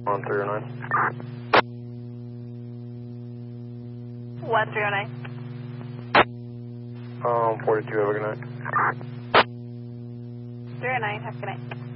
On 309. 1309. 42, have a good night. 309, have a good night.